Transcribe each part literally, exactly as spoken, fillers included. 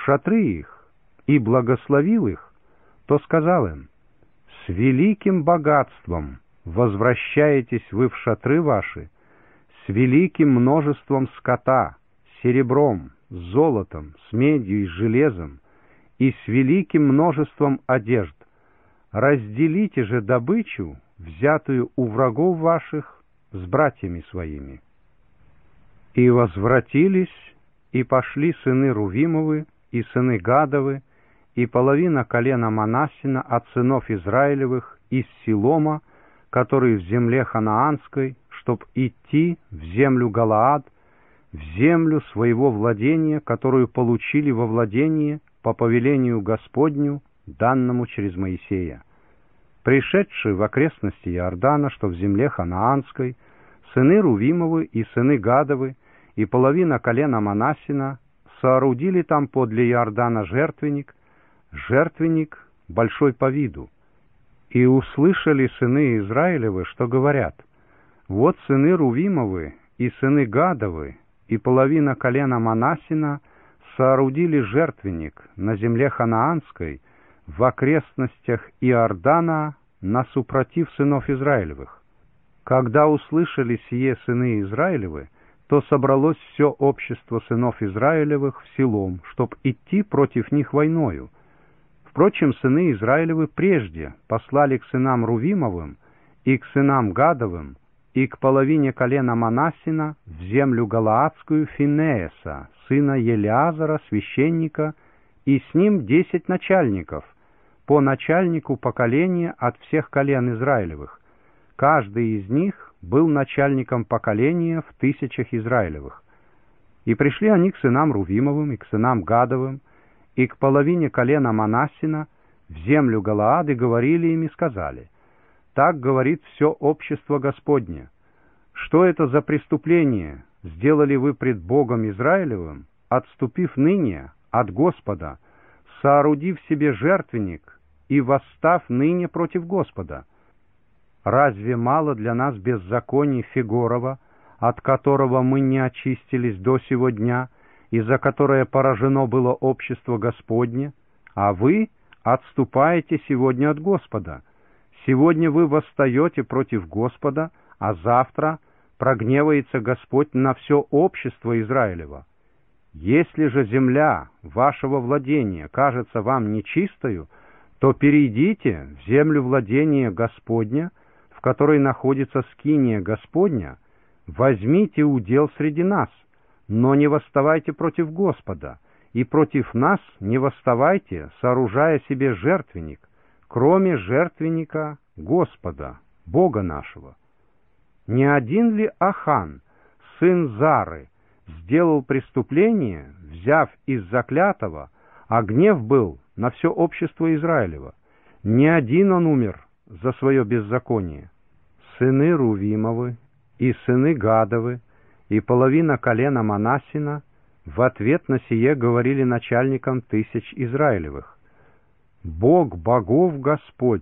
шатры их и благословил их, то сказал им: «С великим богатством возвращаетесь вы в шатры ваши, с великим множеством скота, серебром, золотом, с медью и железом, и с великим множеством одежд. Разделите же добычу, взятую у врагов ваших, с братьями своими». И возвратились, и пошли сыны Рувимовы, и сыны Гадовы, и половина колена Манассина от сынов Израилевых из Силома, который в земле ханаанской, чтоб идти в землю Галаад, в землю своего владения, которую получили во владение по повелению Господню, данному через Моисея. Пришедшие в окрестности Иордана, что в земле ханаанской, сыны Рувимовы и сыны Гадовы, и половина колена Манассина соорудили там подле Иордана жертвенник, жертвенник большой по виду. И услышали сыны Израилевы, что говорят: «Вот сыны Рувимовы и сыны Гадовы, и половина колена Манассина соорудили жертвенник на земле ханаанской, в окрестностях Иордана, насупротив сынов Израилевых». Когда услышали сие сыны Израилевы, то собралось все общество сынов Израилевых в Силом, чтоб идти против них войною. Впрочем, сыны Израилевы прежде послали к сынам Рувимовым и к сынам Гадовым и к половине колена Манассина в землю Галаадскую Финееса, сына Елиазара, священника, и с ним десять начальников, по начальнику поколения от всех колен Израилевых. Каждый из них был начальником поколения в тысячах Израилевых. И пришли они к сынам Рувимовым и к сынам Гадовым и к половине колена Манассина в землю Галаад, и говорили им и сказали: «Так говорит все общество Господне: что это за преступление сделали вы пред Богом Израилевым, отступив ныне от Господа, соорудив себе жертвенник и восстав ныне против Господа? Разве мало для нас беззаконий Фигорова, от которого мы не очистились до сего дня, и за которое поражено было общество Господне? А вы отступаете сегодня от Господа. Сегодня вы восстаете против Господа, а завтра прогневается Господь на все общество Израилева. Если же земля вашего владения кажется вам нечистою, то перейдите в землю владения Господня, в которой находится скиния Господня, возьмите удел среди нас, но не восставайте против Господа, и против нас не восставайте, сооружая себе жертвенник, кроме жертвенника Господа, Бога нашего. Не один ли Ахан, сын Зары, сделал преступление, взяв из заклятого, а гнев был на все общество Израилева? Не один он умер за свое беззаконие. Сыны Рувимовы и сыны Гадовы и половина колена Манассина в ответ на сие говорили начальникам тысяч Израилевых: «Бог богов Господь,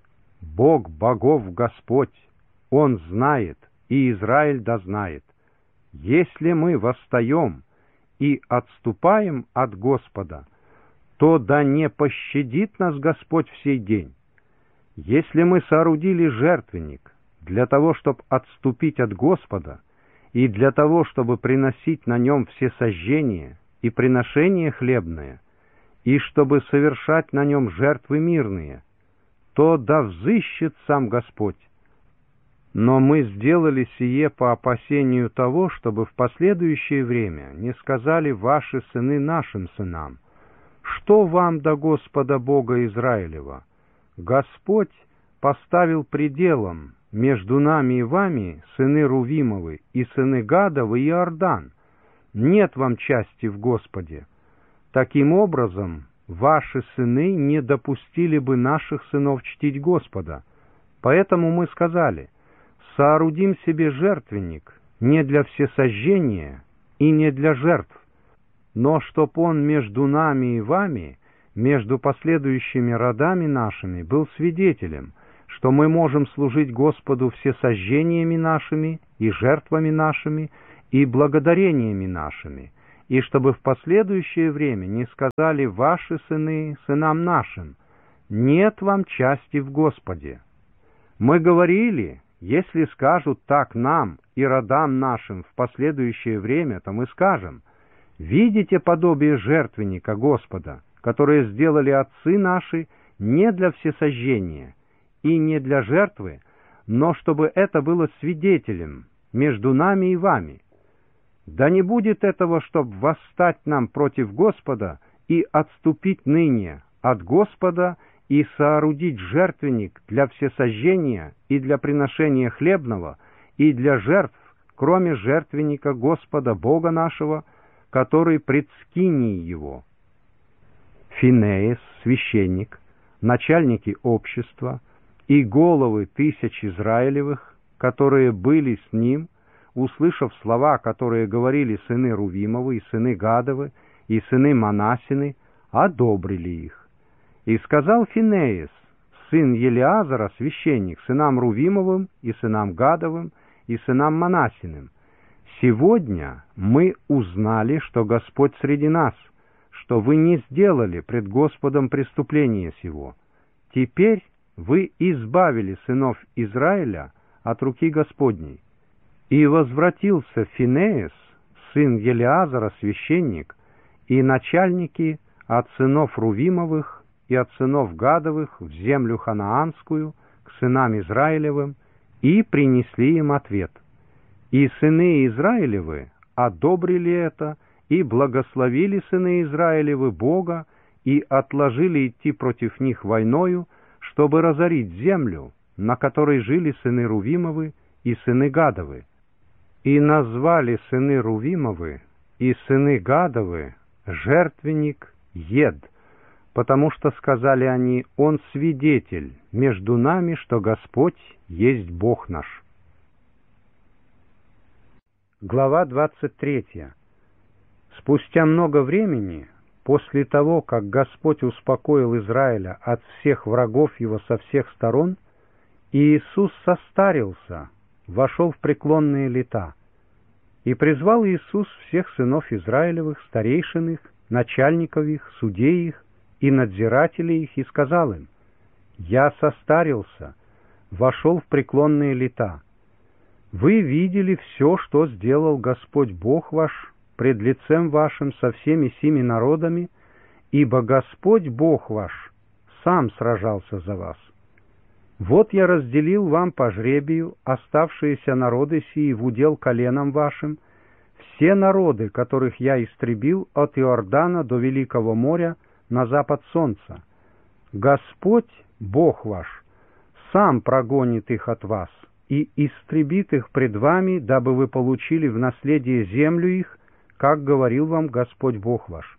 Бог богов Господь, Он знает, и Израиль дознает. Если мы восстаем и отступаем от Господа, то да не пощадит нас Господь в сей день. Если мы соорудили жертвенник для того, чтобы отступить от Господа, и для того, чтобы приносить на нем все сожжения и приношения хлебные, и чтобы совершать на нем жертвы мирные, то да взыщет сам Господь. Но мы сделали сие по опасению того, чтобы в последующее время не сказали ваши сыны нашим сынам: что вам до Господа Бога Израилева? Господь поставил пределом между нами и вами, сыны Рувимовы и сыны Гадовы, Иордан. Нет вам части в Господе. Таким образом, ваши сыны не допустили бы наших сынов чтить Господа. Поэтому мы сказали: соорудим себе жертвенник не для всесожжения и не для жертв, но чтоб он между нами и вами, между последующими родами нашими, был свидетелем, что мы можем служить Господу всесожжениями нашими и жертвами нашими и благодарениями нашими, и чтобы в последующее время не сказали ваши сыны сынам нашим: нет вам части в Господе. Мы говорили, если скажут так нам и родам нашим в последующее время, то мы скажем: видите подобие жертвенника Господа, которое сделали отцы наши не для всесожжения и не для жертвы, но чтобы это было свидетелем между нами и вами. Да не будет этого, чтоб восстать нам против Господа и отступить ныне от Господа и соорудить жертвенник для всесожжения и для приношения хлебного и для жертв, кроме жертвенника Господа Бога нашего, который пред скинией его. Финеес, священник, начальники общества и головы тысяч Израилевых, которые были с ним, услышав слова, которые говорили сыны Рувимовы и сыны Гадовы и сыны Манассины, одобрили их. И сказал Финеес, сын Елиазара, священник, сынам Рувимовым и сынам Гадовым и сынам Манассиным: сегодня мы узнали, что Господь среди нас, что вы не сделали пред Господом преступление сего. Теперь вы избавили сынов Израиля от руки Господней. И возвратился Финеес, сын Елиазара, священник, и начальники от сынов Рувимовых и от сынов Гадовых в землю ханаанскую к сынам Израилевым, и принесли им ответ. И сыны Израилевы одобрили это, и благословили сыны Израилевы Бога, и отложили идти против них войною, чтобы разорить землю, на которой жили сыны Рувимовы и сыны Гадовы. И назвали сыны Рувимовы и сыны Гадовы жертвенник Ед, потому что, сказали они, он свидетель между нами, что Господь есть Бог наш. Глава двадцать третья. Спустя много времени, после того, как Господь успокоил Израиля от всех врагов его со всех сторон, Иисус состарился, вошел в преклонные лета. И призвал Иисус всех сынов Израилевых, старейшин их, начальников их, судей их и надзирателей их, и сказал им: «Я состарился, вошел в преклонные лета. Вы видели все, что сделал Господь Бог ваш пред лицем вашим со всеми сими народами, ибо Господь Бог ваш сам сражался за вас. Вот я разделил вам по жребию оставшиеся народы сии в удел коленам вашим, все народы, которых я истребил от Иордана до Великого моря на запад солнца. Господь, Бог ваш, сам прогонит их от вас и истребит их пред вами, дабы вы получили в наследие землю их, как говорил вам Господь Бог ваш.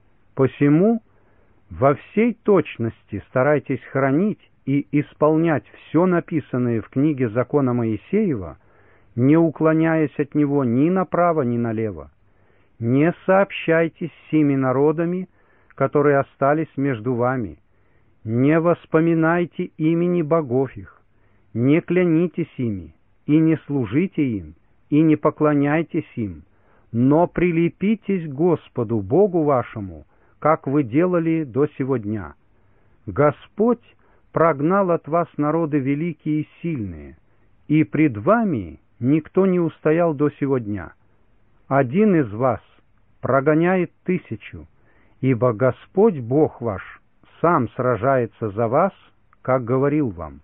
Посему во всей точности старайтесь хранить и исполнять все написанное в книге закона Моисеева, не уклоняясь от него ни направо, ни налево. Не сообщайтесь с сими народами, которые остались между вами. Не воспоминайте имени богов их, не клянитесь ими, и не служите им, и не поклоняйтесь им, но прилепитесь к Господу Богу вашему, как вы делали до сего дня. Господь прогнал от вас народы великие и сильные, и пред вами никто не устоял до сего дня. Один из вас прогоняет тысячу, ибо Господь Бог ваш сам сражается за вас, как говорил вам.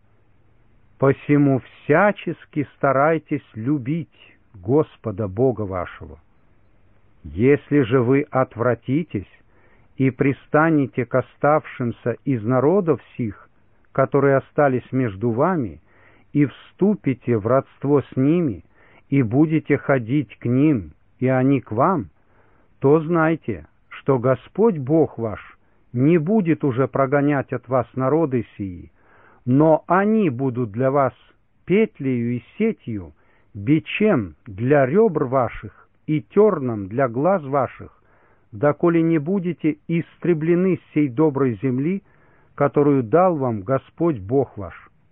Посему всячески старайтесь любить Господа Бога вашего. Если же вы отвратитесь и пристанете к оставшимся из народов сих, которые остались между вами, и вступите в родство с ними, и будете ходить к ним, и они к вам, то знайте, что Господь Бог ваш не будет уже прогонять от вас народы сии, но они будут для вас петлею и сетью, бичем для ребр ваших и терном для глаз ваших, доколе не будете истреблены с сей доброй земли, которую дал вам Господь Бог ваш.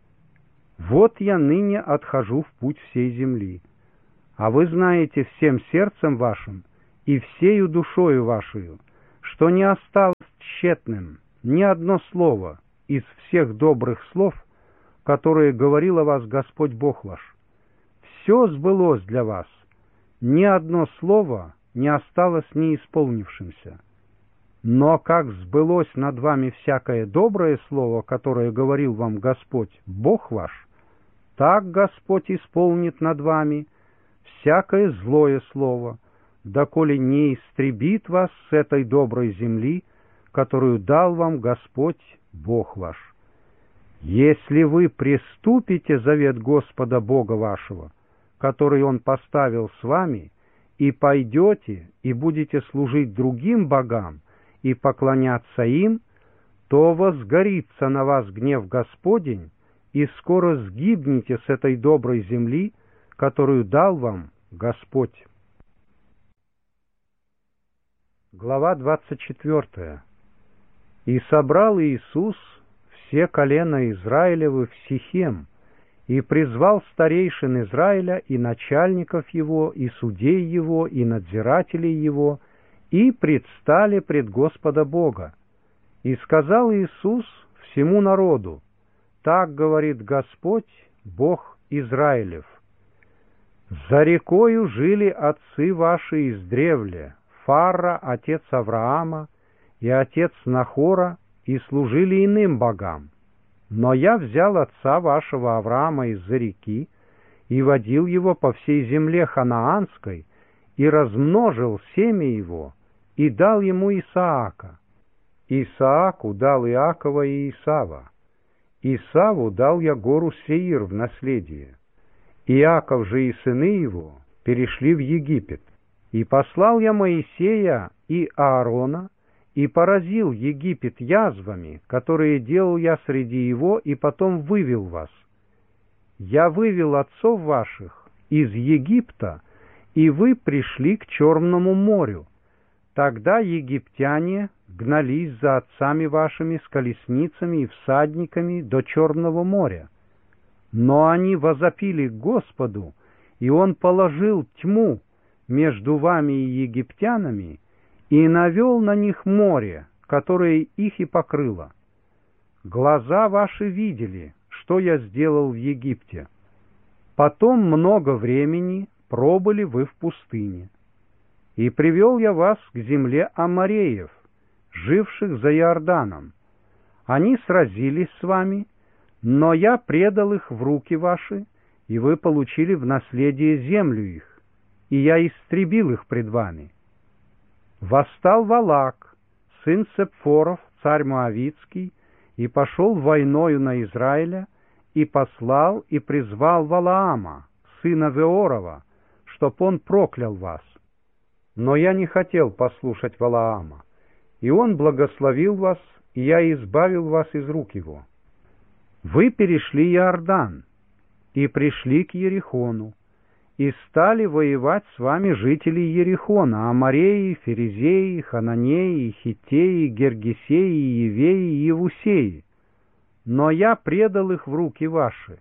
Вот я ныне отхожу в путь всей земли, а вы знаете всем сердцем вашим и всею душою вашею, что не осталось тщетным ни одно слово из всех добрых слов, которые говорил о вас Господь Бог ваш. Все сбылось для вас, ни одно слово не осталось неисполнившимся. Но как сбылось над вами всякое доброе слово, которое говорил вам Господь Бог ваш, так Господь исполнит над вами всякое злое слово, доколе не истребит вас с этой доброй земли, которую дал вам Господь Бог ваш. Если вы приступите завет Господа Бога вашего, который Он поставил с вами, и пойдете, и будете служить другим богам, и поклоняться им, то возгорится на вас гнев Господень, и скоро сгибнете с этой доброй земли, которую дал вам Господь. Глава двадцать четвёртая. «И собрал Иисус все колена Израилевых в Сихем, и призвал старейшин Израиля, и начальников его, и судей его, и надзирателей его, и предстали пред Господа Бога. И сказал Иисус всему народу: так говорит Господь, Бог Израилев: за рекою жили отцы ваши издревле, Фара, отец Авраама, и отец Нахора, и служили иным богам. Но я взял отца вашего Авраама из-за реки и водил его по всей земле ханаанской, и размножил семя его, и дал ему Исаака. Исааку дал Иакова и Исава. Исаву дал я гору Сеир в наследие. Иаков же и сыны его перешли в Египет. И послал я Моисея и Аарона, и поразил Египет язвами, которые делал я среди его, и потом вывел вас. Я вывел отцов ваших из Египта, и вы пришли к Черному морю. Тогда египтяне гнались за отцами вашими с колесницами и всадниками до Черного моря. Но они возопили к Господу, и Он положил тьму между вами и египтянами, и навел на них море, которое их и покрыло. Глаза ваши видели, что я сделал в Египте. Потом много времени пробыли вы в пустыне. И привел я вас к земле Амореев, живших за Иорданом. Они сразились с вами, но я предал их в руки ваши, и вы получили в наследие землю их, и я истребил их пред вами. Восстал Валак, сын Сепфоров, царь Моавицкий, и пошел войною на Израиля, и послал и призвал Валаама, сына Веорова, чтоб он проклял вас. Но я не хотел послушать Валаама, и он благословил вас, и я избавил вас из рук его. Вы перешли Иордан, и пришли к Ерихону, и стали воевать с вами жители Ерихона, Амореи, Ферезеи, Хананеи, Хиттеи, Гергесеи, Евеи и Евусеи. Но я предал их в руки ваши.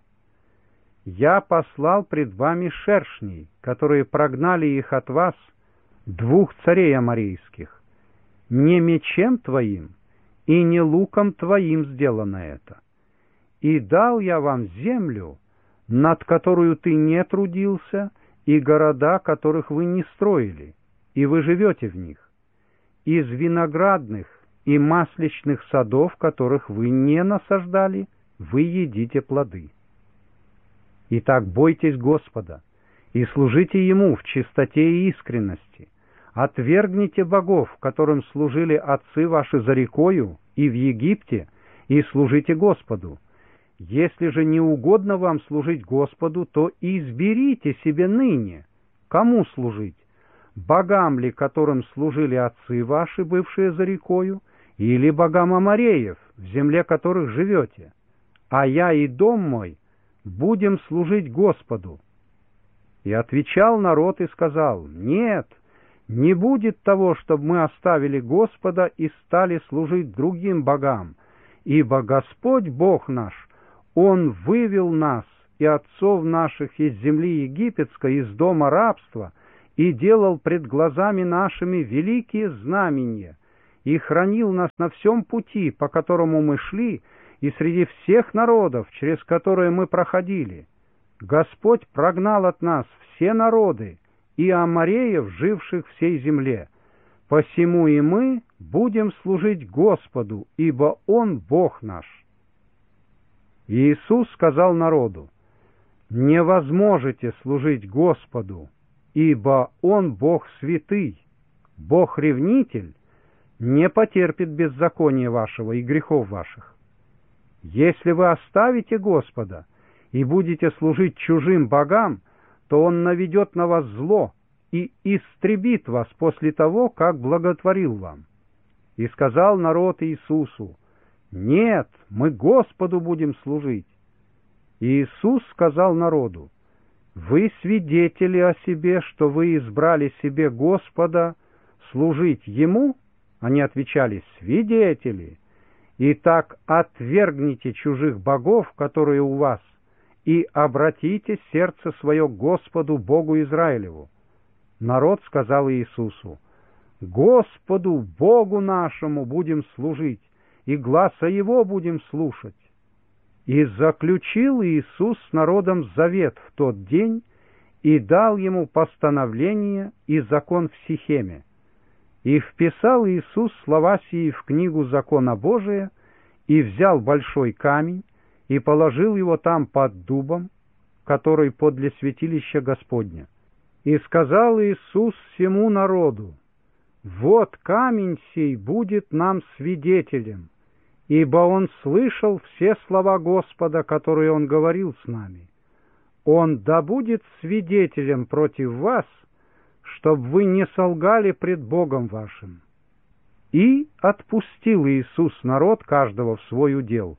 Я послал пред вами шершней, которые прогнали их от вас, двух царей аморейских. Не мечем твоим и не луком твоим сделано это. И дал я вам землю, над которую ты не трудился, и города, которых вы не строили, и вы живете в них, из виноградных и масличных садов, которых вы не насаждали, вы едите плоды. Итак, бойтесь Господа и служите Ему в чистоте и искренности. Отвергните богов, которым служили отцы ваши за рекою и в Египте, и служите Господу. Если же не угодно вам служить Господу, то изберите себе ныне, кому служить, богам ли, которым служили отцы ваши, бывшие за рекою, или богам Амореев, в земле которых живете. А я и дом мой будем служить Господу. И отвечал народ и сказал: нет, не будет того, чтобы мы оставили Господа и стали служить другим богам, ибо Господь Бог наш, Он вывел нас и отцов наших из земли египетской, из дома рабства, и делал пред глазами нашими великие знамения, и хранил нас на всем пути, по которому мы шли, и среди всех народов, через которые мы проходили. Господь прогнал от нас все народы и амореев, живших в сей земле. Посему и мы будем служить Господу, ибо Он Бог наш». Иисус сказал народу: «Не возможете служить Господу, ибо Он Бог святый, Бог-ревнитель, не потерпит беззакония вашего и грехов ваших. Если вы оставите Господа и будете служить чужим богам, то Он наведет на вас зло и истребит вас после того, как благотворил вам». И сказал народ Иисусу: «Нет, мы Господу будем служить». И Иисус сказал народу: «Вы свидетели о себе, что вы избрали себе Господа служить Ему?» Они отвечали: «Свидетели. Итак, отвергните чужих богов, которые у вас, и обратите сердце свое к Господу Богу Израилеву». Народ сказал Иисусу: «Господу Богу нашему будем служить, и гласа Его будем слушать». И заключил Иисус с народом завет в тот день и дал ему постановление и закон в Сихеме. И вписал Иисус слова сии в книгу закона Божия, и взял большой камень, и положил его там под дубом, который подле святилища Господня. И сказал Иисус всему народу: «Вот камень сей будет нам свидетелем, ибо он слышал все слова Господа, которые он говорил с нами. Он да будет свидетелем против вас, чтоб вы не солгали пред Богом вашим». И отпустил Иисус народ каждого в свой удел.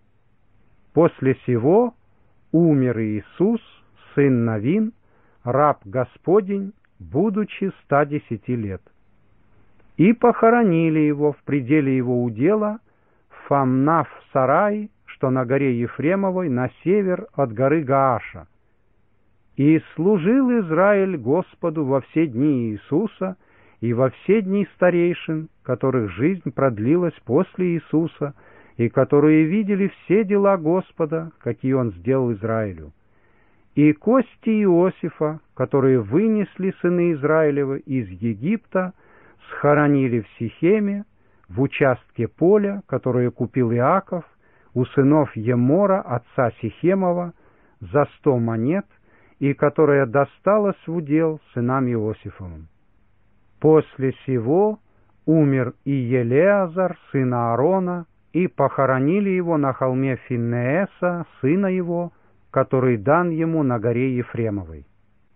После сего умер Иисус, сын Навин, раб Господень, будучи ста десяти лет. И похоронили его в пределе его удела в Фамнав-Сарае, что на горе Ефремовой, на север от горы Гааша. И служил Израиль Господу во все дни Иисуса и во все дни старейшин, которых жизнь продлилась после Иисуса, и которые видели все дела Господа, какие Он сделал Израилю. И кости Иосифа, которые вынесли сыны Израилевы из Египта, схоронили в Сихеме, в участке поля, которое купил Иаков у сынов Емора, отца Сихемова, за сто монет, и которая досталась в удел сынам Иосифовым. После сего умер и Елеазар, сын Аарона, и похоронили его на холме Финнееса, сына его, который дан ему на горе Ефремовой.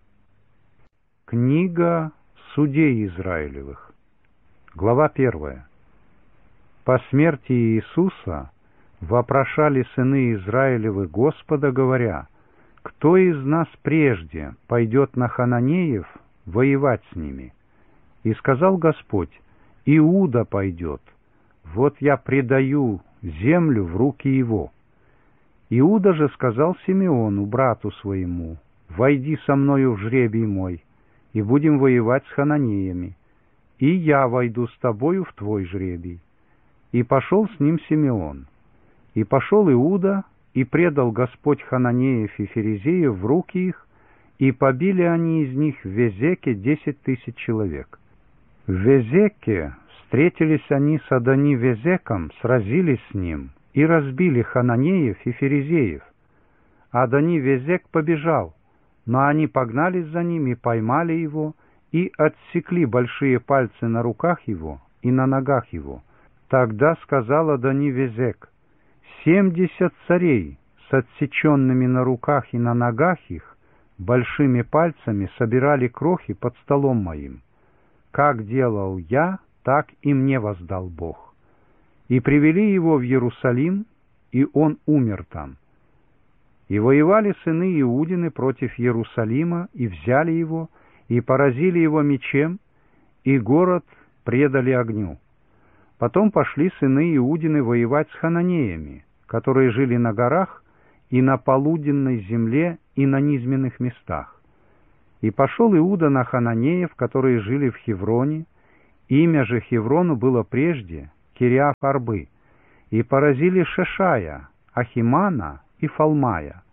Книга Судей Израилевых. Глава первая. По смерти Иисуса вопрошали сыны Израилевы Господа, говоря: «Кто из нас прежде пойдет на хананеев воевать с ними?» И сказал Господь: «Иуда пойдет. Вот я предаю землю в руки его». Иуда же сказал Симеону, брату своему: «Войди со мною в жребий мой, и будем воевать с хананеями, и я войду с тобою в твой жребий». И пошел с ним Симеон. И пошел Иуда, и предал Господь хананеев и ферезеев в руки их, и побили они из них в Везеке десять тысяч человек. В Везеке встретились они с Адони-Везеком, сразились с ним, и разбили хананеев и ферезеев. Адони-Везек побежал, но они погнались за ним и поймали его, и отсекли большие пальцы на руках его и на ногах его. Тогда сказал Адони-Везек: «Семьдесят царей с отсеченными на руках и на ногах их большими пальцами собирали крохи под столом моим. Как делал я, так и мне воздал Бог». И привели его в Иерусалим, и он умер там. И воевали сыны Иудины против Иерусалима, и взяли его, и поразили его мечем, и город предали огню. Потом пошли сыны Иудины воевать с хананеями, которые жили на горах и на полуденной земле и на низменных местах. И пошел Иуда на хананеев, которые жили в Хевроне, имя же Хеврону было прежде Кириаф-Арбы, и поразили Шешая, Ахимана и Фалмая.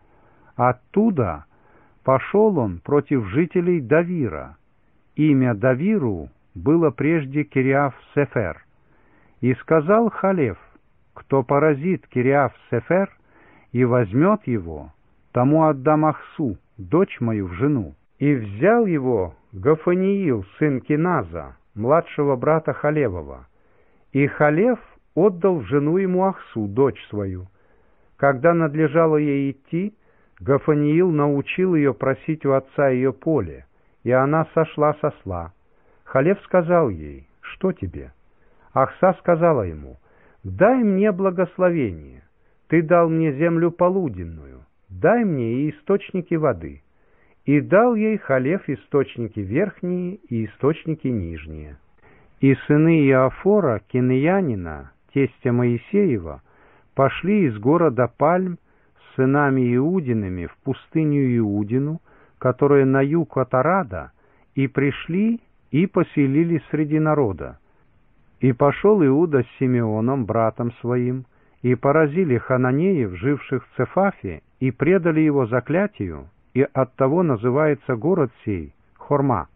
Оттуда пошел он против жителей Давира. Имя Давиру было прежде Кириаф-Сефер. И сказал Халев: кто поразит Кириаф-Сефер и возьмет его, тому отдам Ахсу, дочь мою, в жену. И взял его Гафаниил, сын Киназа, младшего брата Халевова. И Халев отдал в жену ему Ахсу, дочь свою. Когда надлежало ей идти, Гафаниил научил ее просить у отца ее поле, и она сошла с осла. Халев сказал ей: что тебе? Ахса сказала ему: дай мне благословение, ты дал мне землю полуденную, дай мне и источники воды. И дал ей Халев источники верхние и источники нижние. И сыны Иофора, кинеянина, тестя Моисеева, пошли из города Пальм с сынами Иудиными в пустыню Иудину, которая на юг от Арада, и пришли и поселились среди народа. И пошел Иуда с Симеоном, братом своим, и поразили хананеев, живших в Цефафе, и предали его заклятию, и оттого называется город сей Хорма.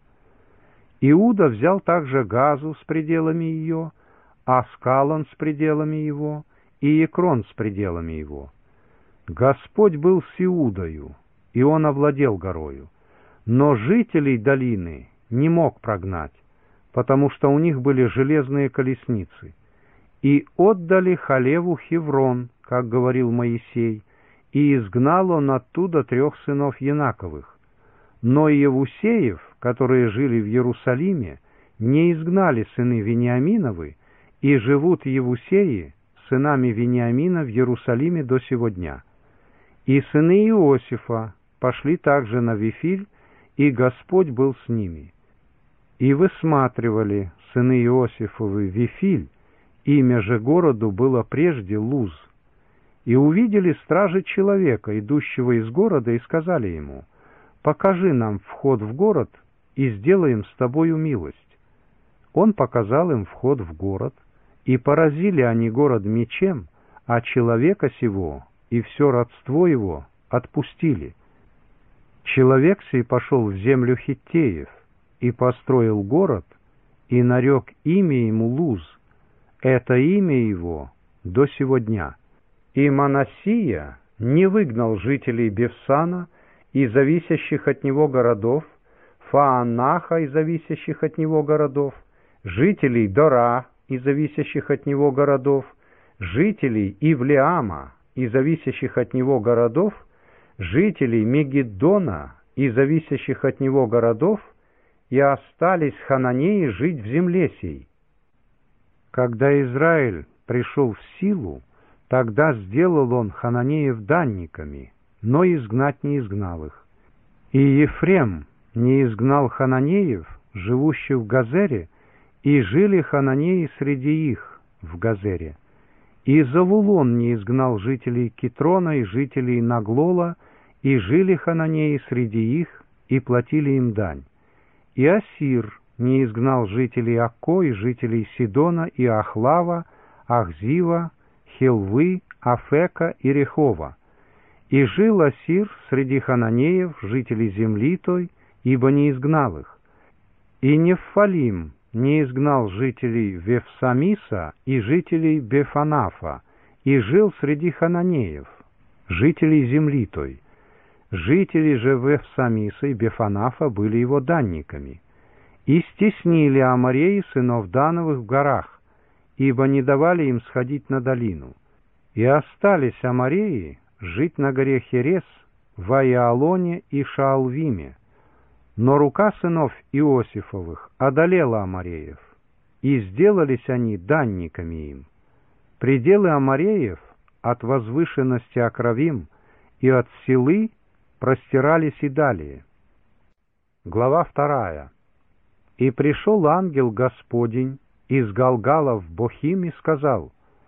Иуда взял также Газу с пределами ее, Аскалон с пределами его, и Экрон с пределами его. Господь был с Иудою, и он овладел горою, но жителей долины не мог прогнать, потому что у них были железные колесницы. И отдали Халеву Хеврон, как говорил Моисей, и изгнал он оттуда трех сынов Янаковых. Но Иевусеев, которые жили в Иерусалиме, не изгнали сыны Вениаминовы, и живут Иевусеи сынами Вениамина в Иерусалиме до сего дня. И сыны Иосифа пошли также на Вифиль, и Господь был с ними. И высматривали сыны Иосифовы Вифиль, имя же городу было прежде Луз. И увидели стражи человека, идущего из города, и сказали ему: покажи нам вход в город, и сделаем с тобою милость. Он показал им вход в город, и поразили они город мечем, а человека сего и все родство его отпустили. Человек сей пошел в землю Хиттеев, и построил город, и нарек имя ему Луз. Это имя его до сего дня. И Манассия не выгнал жителей Бевсана и зависящих от него городов, Фаанаха и зависящих от него городов, жителей Дора и зависящих от него городов, жителей Ивлеама и зависящих от него городов, жителей Мегиддона и зависящих от него городов, и остались хананеи жить в земле сей. Когда Израиль пришел в силу, тогда сделал он хананеев данниками, но изгнать не изгнал их. И Ефрем не изгнал хананеев, живущих в Газере, и жили хананеи среди их в Газере. И Завулон не изгнал жителей Китрона и жителей Наглола, и жили хананеи среди их, и платили им дань. И Ассир не изгнал жителей Акко и жителей Сидона и Ахлава, Ахзива, Хелвы, Афека и Рехова. И жил Ассир среди хананеев, жителей земли той, ибо не изгнал их. И Нефалим не изгнал жителей Вефсамиса и жителей Бефанафа, и жил среди хананеев, жителей земли той. Жители же Вефсамиса и Бефанафа были его данниками. И стеснили амореи сынов Дановых в горах, ибо не давали им сходить на долину. И остались амореи жить на горе Херес, в Аиалоне и Шаалвиме. Но рука сынов Иосифовых одолела амореев, и сделались они данниками им. Пределы амореев от возвышенности Акравим и от Силы простирались и далее. Глава вторая. И пришел ангел Господень из Галгала в Бохим и сказал: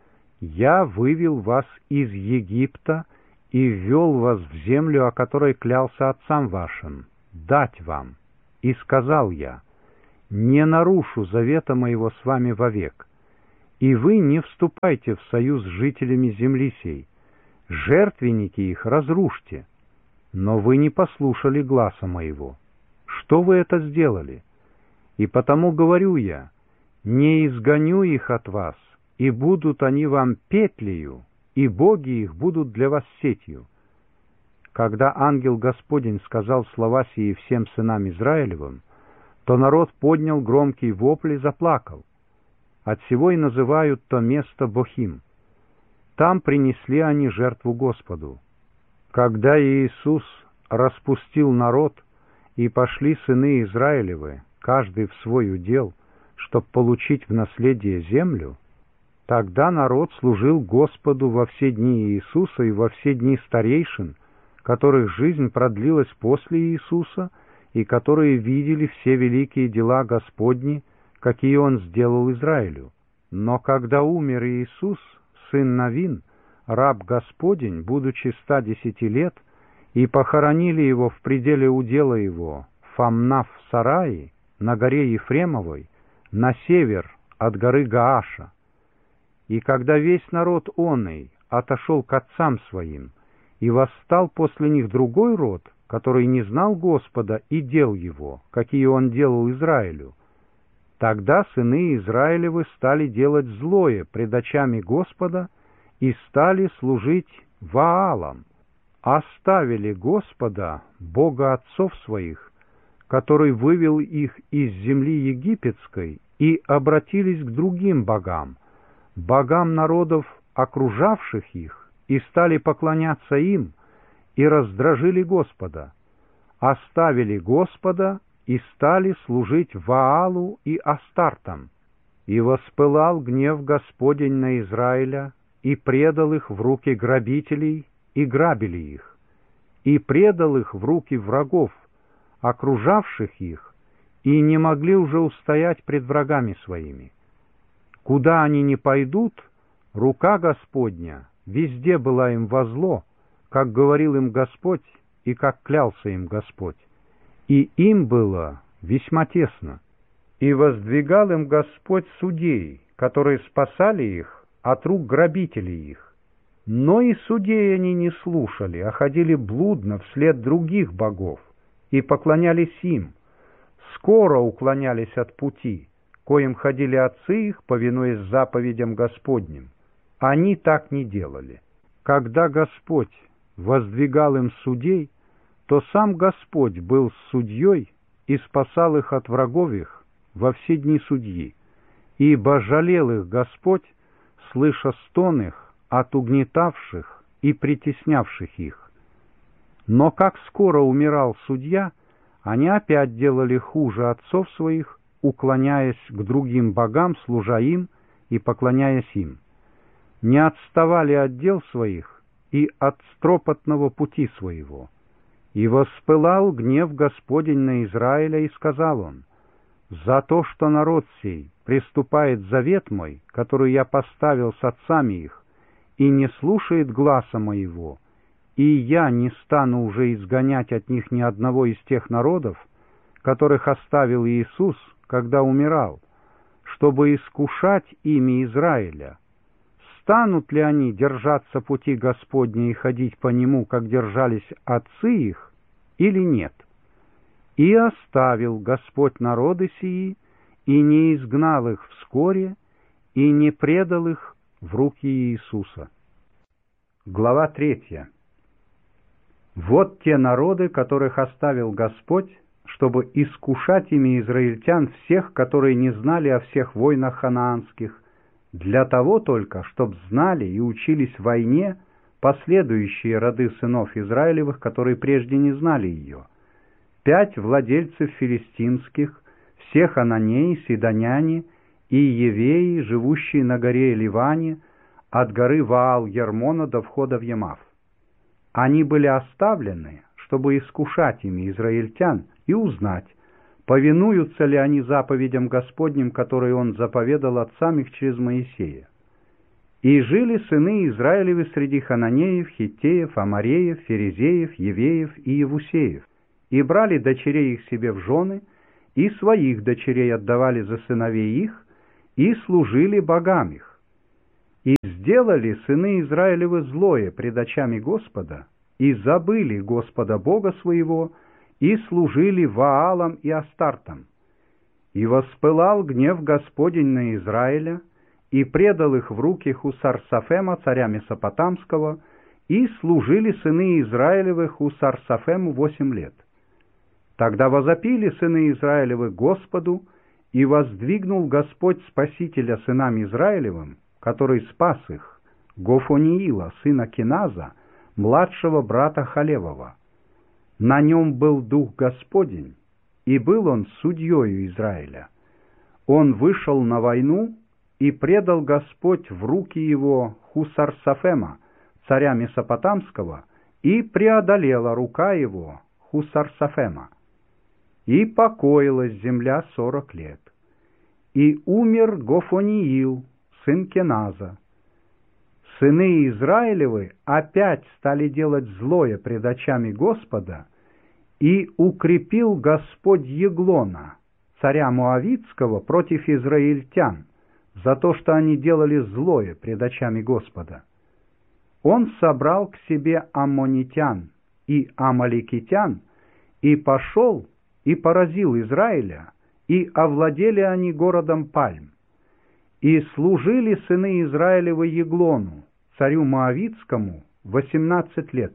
«Я вывел вас из Египта и ввел вас в землю, о которой клялся отцам вашим, дать вам. И сказал я: не нарушу завета моего с вами вовек, и вы не вступайте в союз с жителями земли сей, жертвенники их разрушьте. Но вы не послушали гласа моего. Что вы это сделали? И потому говорю я: не изгоню их от вас, и будут они вам петлею, и боги их будут для вас сетью. Когда ангел Господень сказал слова сии всем сынам Израилевым, то народ поднял громкий вопль и заплакал. Отсего и называют то место Бохим. Там принесли они жертву Господу. Когда Иисус распустил народ, и пошли сыны Израилевы, каждый в свой удел, чтоб получить в наследие землю, тогда народ служил Господу во все дни Иисуса и во все дни старейшин, которых жизнь продлилась после Иисуса, и которые видели все великие дела Господни, какие Он сделал Израилю. Но когда умер Иисус, сын Навин, раб Господень, будучи ста десяти лет, и похоронили его в пределе удела его, Фамнав в Сарае, на горе Ефремовой, на север от горы Гааша. И когда весь народ оный отошел к отцам своим, и восстал после них другой род, который не знал Господа и дел его, какие он делал Израилю, тогда сыны Израилевы стали делать злое пред очами Господа и стали служить Ваалам, оставили Господа, Бога отцов своих, который вывел их из земли египетской, и обратились к другим богам, богам народов, окружавших их, и стали поклоняться им, и раздражили Господа, оставили Господа и стали служить Ваалу и Астартам. И воспылал гнев Господень на Израиля, и предал их в руки грабителей, и грабили их, и предал их в руки врагов, окружавших их, и не могли уже устоять пред врагами своими. Куда они ни пойдут, рука Господня везде была им во зло, как говорил им Господь и как клялся им Господь. И им было весьма тесно. И воздвигал им Господь судей, которые спасали их от рук грабителей их. Но и судей они не слушали, а ходили блудно вслед других богов, и поклонялись им, скоро уклонялись от пути, коим ходили отцы их, повинуясь заповедям Господним. Они так не делали. Когда Господь воздвигал им судей, то сам Господь был судьей и спасал их от врагов их во все дни судьи, ибо жалел их Господь, слыша стон их от угнетавших и притеснявших их. Но как скоро умирал судья, они опять делали хуже отцов своих, уклоняясь к другим богам, служа им и поклоняясь им. Не отставали от дел своих и от стропотного пути своего. И воспылал гнев Господень на Израиля, и сказал он: «За то, что народ сей приступает завет мой, который я поставил с отцами их, и не слушает гласа моего, и я не стану уже изгонять от них ни одного из тех народов, которых оставил Иисус, когда умирал, чтобы искушать ими Израиля. Станут ли они держаться пути Господня и ходить по нему, как держались отцы их, или нет? И оставил Господь народы сии, и не изгнал их вскоре, и не предал их в руки Иисуса». Глава третья. Вот те народы, которых оставил Господь, чтобы искушать ими израильтян всех, которые не знали о всех войнах ханаанских, для того только, чтоб знали и учились войне последующие роды сынов Израилевых, которые прежде не знали ее. Пять владельцев филистимских, все хананеи, сидоняне и евеи, живущие на горе Ливане, от горы Ваал-Ермона до входа в Ямав. Они были оставлены, чтобы искушать ими израильтян и узнать, повинуются ли они заповедям Господним, которые Он заповедал отцам их через Моисея. И жили сыны Израилевы среди хананеев, хиттеев, амореев, ферезеев, евеев и евусеев, и брали дочерей их себе в жены, и своих дочерей отдавали за сыновей их, и служили богам их. И сделали сыны Израилевы злое пред очами Господа, и забыли Господа Бога своего, и служили Ваалам и Астартам. И воспылал гнев Господень на Израиля, и предал их в руки Хусар-Сафема, царя Месопотамского, и служили сыны Израилевы Хусар-Сафему восемь лет. Тогда возопили сыны Израилевы Господу, и воздвигнул Господь Спасителя сынам Израилевым, который спас их, Гофониила, сына Киназа, младшего брата Халевова. На нем был Дух Господень, и был он судьею Израиля. Он вышел на войну, и предал Господь в руки его Хусар-Сафема, царя Месопотамского, и преодолела рука его Хусар-Сафема. И покоилась земля сорок лет. И умер Гофониил, сын Кеназа. Сыны Израилевы опять стали делать злое пред очами Господа, и укрепил Господь Еглона, царя Моавитского, против израильтян, за то, что они делали злое пред очами Господа. Он собрал к себе аммонитян и амаликитян, и пошел, и поразил Израиля, и овладели они городом Пальм. И служили сыны Израилевы Еглону, царю Моавитскому, восемнадцать лет.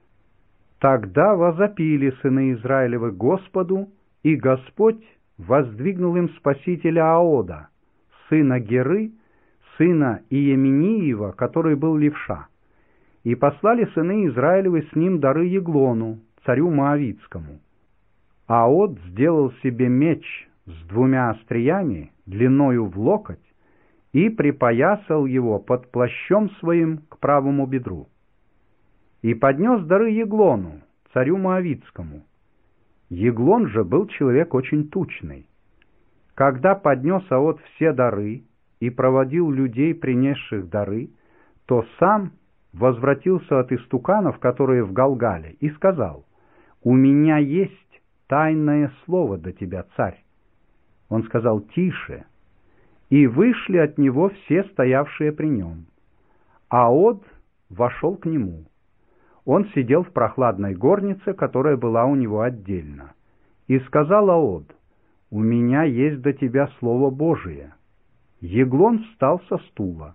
Тогда возопили сыны Израилевы Господу, и Господь воздвигнул им спасителя Аода, сына Геры, сына Иеминиева, который был левша. И послали сыны Израилевы с ним дары Еглону, царю Моавитскому. Аод сделал себе меч с двумя остриями, длиною в локоть, и припоясал его под плащом своим к правому бедру. И поднес дары Еглону, царю Моавитскому. Еглон же был человек очень тучный. Когда поднес Аод все дары и проводил людей, принесших дары, то сам возвратился от истуканов, которые в Галгале, и сказал: «У меня есть тайное слово до тебя, царь». Он сказал: «Тише». И вышли от него все стоявшие при нем. Аод вошел к нему. Он сидел в прохладной горнице, которая была у него отдельно. И сказал Аод: «У меня есть до тебя слово Божие». Еглон встал со стула.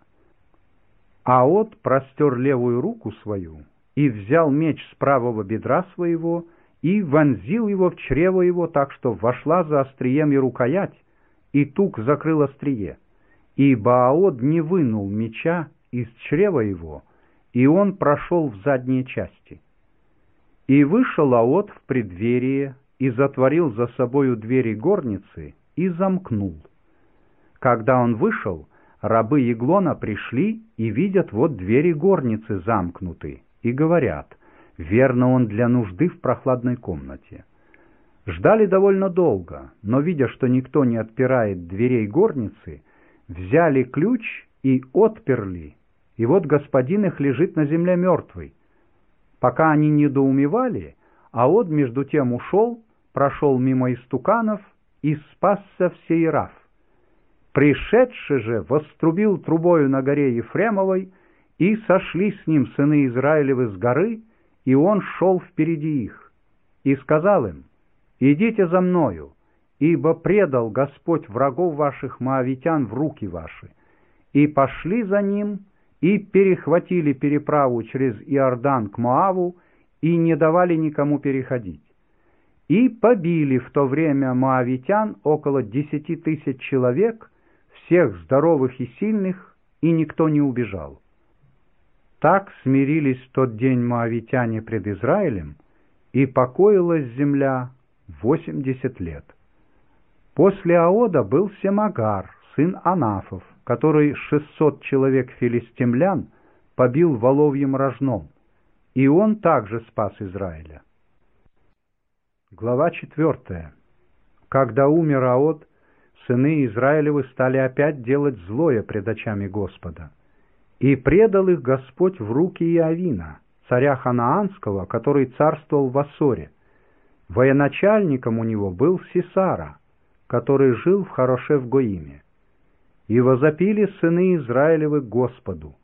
Аод простер левую руку свою и взял меч с правого бедра своего и вонзил его в чрево его, так что вошла за острием и рукоять, и тук закрыл острие. Ибо Аод не вынул меча из чрева его, и он прошел в задние части. И вышел Аод в преддверие, и затворил за собою двери горницы, и замкнул. Когда он вышел, рабы Еглона пришли и видят, вот двери горницы замкнуты, и говорят: верно, он для нужды в прохладной комнате. Ждали довольно долго, но, видя, что никто не отпирает дверей горницы, взяли ключ и отперли, и вот господин их лежит на земле мертвый. Пока они недоумевали, Аод между тем ушел, прошел мимо истуканов и спасся в Сеирав. Пришедший же вострубил трубою на горе Ефремовой, и сошли с ним сыны Израилевы с горы, и он шел впереди их. И сказал им: «Идите за мною, ибо предал Господь врагов ваших моавитян в руки ваши». И пошли за ним, и перехватили переправу через Иордан к Моаву, и не давали никому переходить. И побили в то время моавитян около десяти тысяч человек, всех здоровых и сильных, и никто не убежал. Так смирились в тот день моавитяне пред Израилем, и покоилась земля восемьдесят лет. После Аода был Семагар, сын Анафов, который шестьсот человек филистимлян побил воловьим рожном, и он также спас Израиля. Глава четвертая. Когда умер Аод, сыны Израилевы стали опять делать злое пред очами Господа. И предал их Господь в руки Иовина, царя Ханаанского, который царствовал в Ассоре. Военачальником у него был Сисара, который жил в Харошев-Гоиме. И возопили сыны Израилевы Господу: